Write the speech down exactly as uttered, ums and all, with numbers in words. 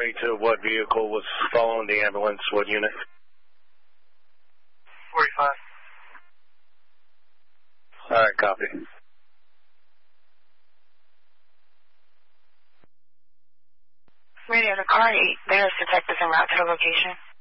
authority to what vehicle was following the ambulance, what unit? forty-five. All right, copy. Radio to car eight, there's detectives en route to the location.